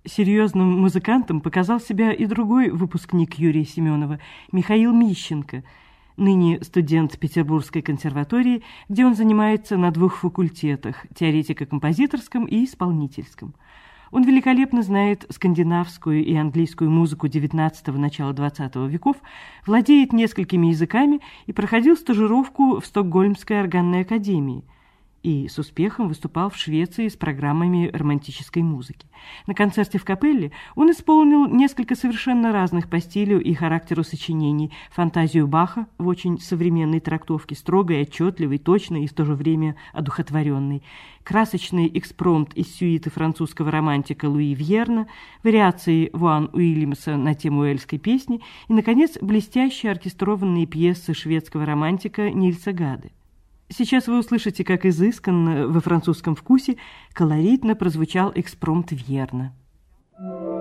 Серьезным музыкантом показал себя и другой выпускник Юрия Семенова, Михаил Мищенко, ныне студент Петербургской консерватории, где он занимается на 2 факультетах – теоретико-композиторском и исполнительском. Он великолепно знает скандинавскую и английскую музыку XIX – начала XX веков, владеет несколькими языками и проходил стажировку в Стокгольмской органной академии и с успехом выступал в Швеции с программами романтической музыки. На концерте в Капелле он исполнил несколько совершенно разных по стилю и характеру сочинений: фантазию Баха в очень современной трактовке, строгой, отчетливой, точной и в то же время одухотворенной, красочный экспромт из сюиты французского романтика Луи Вьерна, вариации Ван Уильямса на тему уэльской песни и, наконец, блестящие оркестрованные пьесы шведского романтика Нильса Гаде. Сейчас вы услышите, как изысканно во французском вкусе колоритно прозвучал экспромт Вьерна.